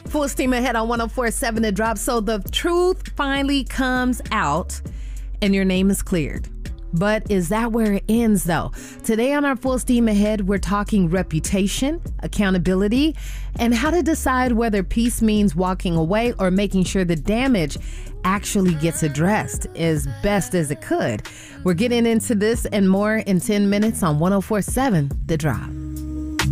Full steam ahead on 104.7 The Drop. So the truth finally comes out and your name is cleared. But is that where it ends, though? Today on our Full Steam Ahead, we're talking reputation, accountability, and how to decide whether peace means walking away or making sure the damage actually gets addressed as best as it could. We're getting into this and more in 10 minutes on 104.7 The Drop.